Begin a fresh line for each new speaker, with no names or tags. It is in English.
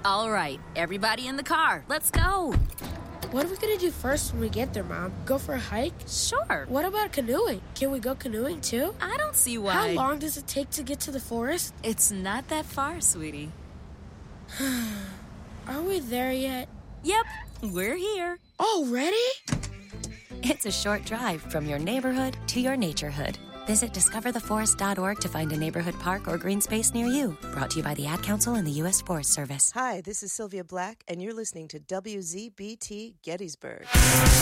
All right, everybody in the car. Let's go.
What are we going to do first when we get there, Mom? Go for a hike?
Sure.
What about canoeing? Can we go canoeing too?
I don't see why.
How long does it take to get to the forest?
It's not that far, sweetie.
Are we there yet?
Yep, we're here.
Already?
It's a short drive from your neighborhood to your naturehood. Visit discovertheforest.org to find a neighborhood park or green space near you. Brought to you by the Ad Council and the U.S. Forest Service.
Hi, this is Sylvia Black, and you're listening to WZBT Gettysburg.